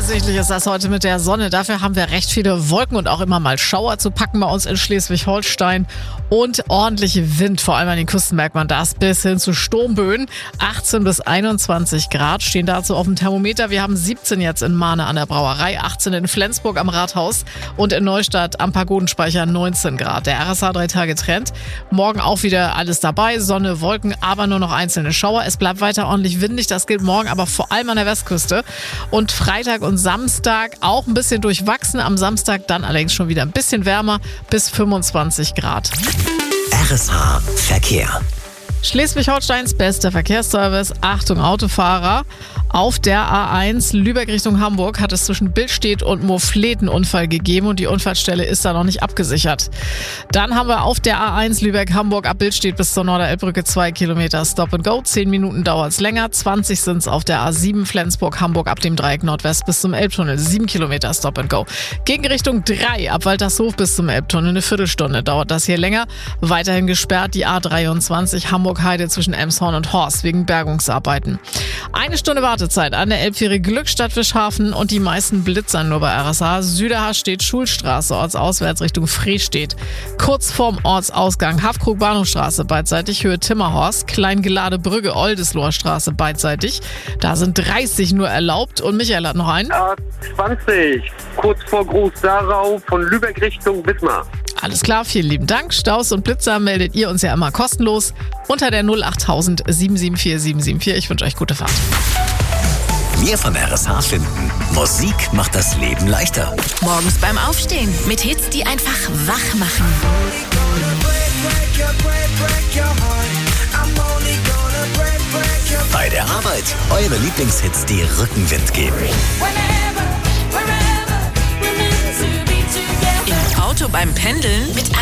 Zuversichtlich ist das heute mit der Sonne. Dafür haben wir recht viele Wolken und auch immer mal Schauer zu packen bei uns in Schleswig-Holstein. Und ordentliche Wind, vor allem an den Küsten merkt man das, bis hin zu Sturmböen. 18 bis 21 Grad stehen dazu auf dem Thermometer. Wir haben 17 jetzt in Mahne an der Brauerei, 18 in Flensburg am Rathaus und in Neustadt am Pagodenspeicher 19 Grad. Der RSH 3-Tage-Trend. Morgen auch wieder alles dabei, Sonne, Wolken, aber nur noch einzelne Schauer. Es bleibt weiter ordentlich windig, das gilt morgen, aber vor allem an der Westküste. Und Freitag und Samstag auch ein bisschen durchwachsen. Am Samstag dann allerdings schon wieder ein bisschen wärmer, bis 25 Grad. RSH Verkehr. Schleswig-Holsteins bester Verkehrsservice. Achtung Autofahrer. Auf der A1 Lübeck Richtung Hamburg hat es zwischen Billstedt und Moorfleet einen Unfall gegeben und die Unfallstelle ist da noch nicht abgesichert. Dann haben wir auf der A1 Lübeck-Hamburg ab Billstedt bis zur Norderelbbrücke 2 Kilometer Stop and Go. 10 Minuten dauert es länger. 20 sind es auf der A7 Flensburg-Hamburg ab dem Dreieck Nordwest bis zum Elbtunnel. 7 Kilometer Stop and Go. Gegenrichtung 3 ab Waltershof bis zum Elbtunnel. Eine Viertelstunde dauert das hier länger. Weiterhin gesperrt die A23 Hamburg-Heide zwischen Elmshorn und Horst wegen Bergungsarbeiten. Eine Stunde Wartezeit an der Elbfähre Glückstadt-Fischhafen und die meisten blitzern nur bei RSH. Süderhaar steht Schulstraße, ortsauswärts Richtung Freestedt. Kurz vorm Ortsausgang Hafkrug-Bahnhofstraße beidseitig, Höhe Timmerhorst, Kleingeladebrücke Oldesloher Straße beidseitig. Da sind 30 nur erlaubt und Michael hat noch einen. A20, kurz vor Groß-Sarau von Lübeck Richtung Wismar. Alles klar, vielen lieben Dank. Staus und Blitzer meldet ihr uns ja immer kostenlos unter der 08000 774 774. Ich wünsche euch gute Fahrt. Wir von RSH finden, Musik macht das Leben leichter. Morgens beim Aufstehen mit Hits, die einfach wach machen. Bei der Arbeit eure Lieblingshits, die Rückenwind geben. Im Auto beim Pendeln mit